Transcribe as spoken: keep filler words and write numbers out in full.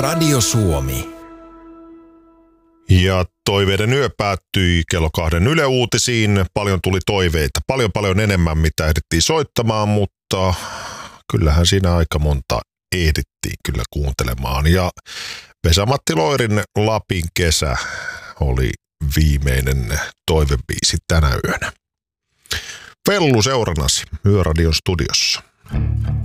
Radio Suomi. Ja toiveiden yö päättyi kello kahden Yle Uutisiin. Paljon tuli toiveita, paljon paljon enemmän mitä ehdittiin soittamaan, mutta kyllähän siinä aika monta ehdittiin kyllä kuuntelemaan. Ja Vesa-Matti Loirin Lapin kesä oli viimeinen toivebiisi tänä yönä. Vellu seurannasi Yöradion studiossa.